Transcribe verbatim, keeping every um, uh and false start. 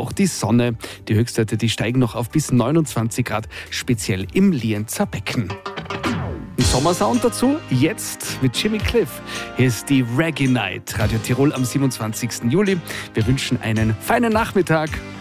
auch die Sonne. Die Höchstwerte, die steigen noch auf bis neunundzwanzig Grad, speziell im Lienzer Becken. Ein Sommersound dazu, jetzt mit Jimmy Cliff. Hier ist die Reggae Night, Radio Tirol am siebenundzwanzigsten Juli. Wir wünschen einen feinen Nachmittag.